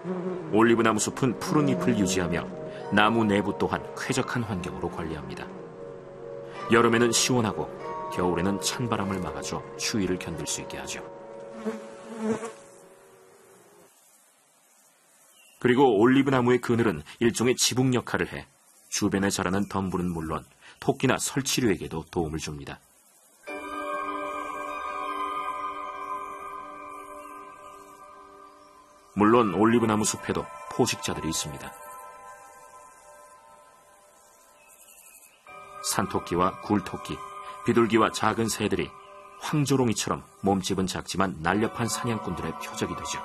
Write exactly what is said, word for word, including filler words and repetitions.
올리브나무 숲은 푸른 잎을 유지하며 나무 내부 또한 쾌적한 환경으로 관리합니다. 여름에는 시원하고 겨울에는 찬바람을 막아줘 추위를 견딜 수 있게 하죠. 그리고 올리브나무의 그늘은 일종의 지붕 역할을 해 주변에 자라는 덤불은 물론 토끼나 설치류에게도 도움을 줍니다. 물론 올리브나무 숲에도 포식자들이 있습니다. 산토끼와 굴토끼, 비둘기와 작은 새들이 황조롱이처럼 몸집은 작지만 날렵한 사냥꾼들의 표적이 되죠.